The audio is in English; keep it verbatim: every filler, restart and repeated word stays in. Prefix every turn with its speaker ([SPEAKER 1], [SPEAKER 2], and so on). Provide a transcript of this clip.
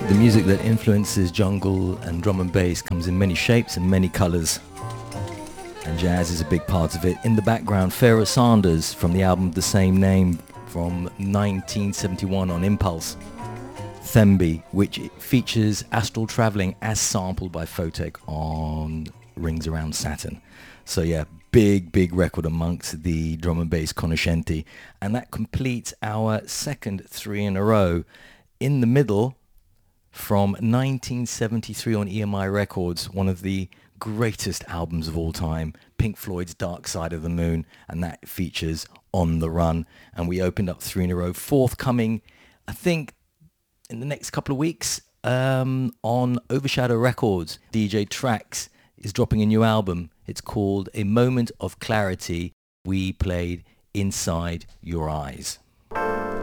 [SPEAKER 1] The music that influences jungle and drum and bass comes in many shapes and many colours, and jazz is a big part of it. In the background, Pharoah Sanders from the album of the same name from nineteen seventy-one on Impulse, Thembi, which features Astral Travelling as sampled by Photek on Rings Around Saturn. So yeah, big, big record amongst the drum and bass conoscenti. And that completes our second three in a row. In the middle, from nineteen seventy-three on E M I Records, one of the greatest albums of all time, Pink Floyd's Dark Side of the Moon, and that features On the Run. And we opened up three in a row, forthcoming, I think, in the next couple of weeks um, on Overshadow Records. D J Trax is dropping a new album. It's called A Moment of Clarity. We played Inside Your Eyes.